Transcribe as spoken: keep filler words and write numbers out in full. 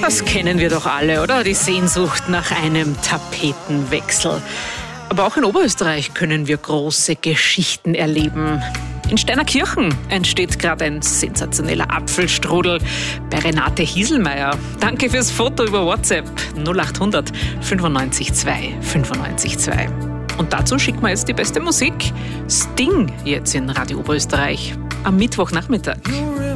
Das kennen wir doch alle, oder? Die Sehnsucht nach einem Tapetenwechsel. Aber auch in Oberösterreich können wir große Geschichten erleben. In Steinerkirchen entsteht gerade ein sensationeller Apfelstrudel bei Renate Hieselmeier. Danke fürs Foto über WhatsApp null acht hundert fünfundneunzig zwei fünfundneunzig zwei. Und dazu schicken wir jetzt die beste Musik. Sting jetzt in Radio Oberösterreich am Mittwochnachmittag.